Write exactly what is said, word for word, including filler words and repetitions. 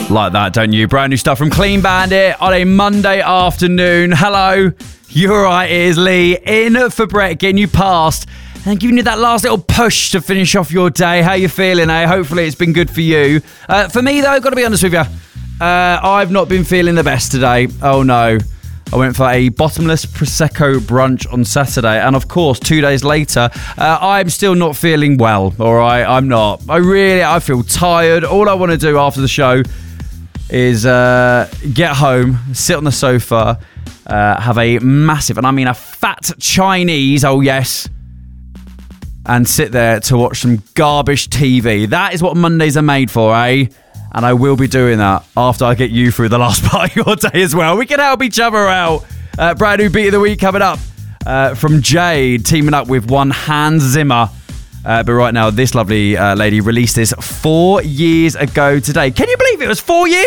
Like that, don't you? Brand new stuff from Clean Bandit on a Monday afternoon. Hello, you're right, it is Lee in for Brett, getting you past and giving you that last little push to finish off your day. How you feeling, eh? Hopefully it's been good for you. Uh, for me, though, I've got to be honest with you. Uh, I've not been feeling the best today. Oh, no. I went for a bottomless Prosecco brunch on Saturday. And, of course, two days later, uh, I'm still not feeling well, all right? I'm not. I really, I feel tired. All I want to do after the show is uh, get home, sit on the sofa, uh, have a massive, and I mean a fat Chinese, oh yes, and sit there to watch some garbage T V. That is what Mondays are made for, eh? And I will be doing that after I get you through the last part of your day as well. We can help each other out. Uh, brand new beat of the week coming up uh, from Jade, teaming up with one Hans Zimmer. Uh, but right now, this lovely uh, lady released this four years ago today. Can you believe it was four years